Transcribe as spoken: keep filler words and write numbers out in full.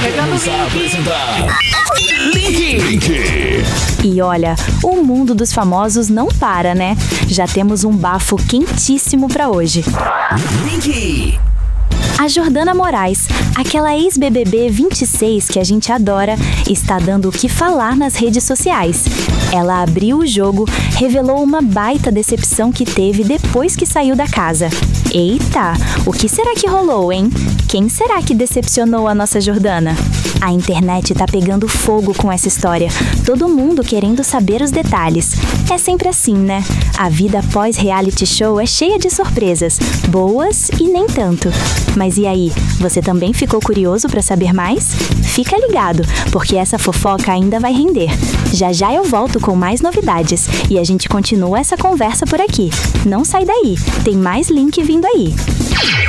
Voltamos a apresentar Link. Link. E olha, o mundo dos famosos não para, né? Já temos um bafo quentíssimo pra hoje. Link. A Jordana Moraes, aquela ex-B B B vinte e seis que a gente adora, está dando o que falar nas redes sociais. Ela abriu o jogo, revelou uma baita decepção que teve depois que saiu da casa. Eita, o que será que rolou, hein? Quem será que decepcionou a nossa Jordana? A internet tá pegando fogo com essa história, todo mundo querendo saber os detalhes. É sempre assim, né? A vida pós-reality show é cheia de surpresas, boas e nem tanto. Mas e aí, você também ficou curioso para saber mais? Fica ligado, porque essa fofoca ainda vai render. Já já eu volto com mais novidades e a gente continua essa conversa por aqui. Não sai daí, tem mais Link vindo aí.